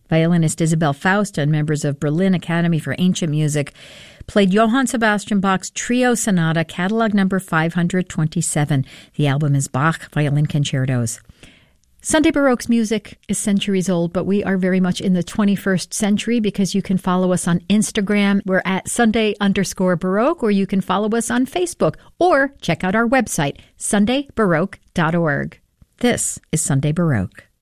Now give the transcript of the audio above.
Violinist Isabel Faust and members of Berlin Academy for Ancient Music played Johann Sebastian Bach's Trio Sonata, catalog number 527. The album is Bach Violin Concertos. Sunday Baroque's music is centuries old, but we are very much in the 21st century because you can follow us on Instagram. We're at Sunday_Baroque, or you can follow us on Facebook, or check out our website, sundaybaroque.org. This is Sunday Baroque.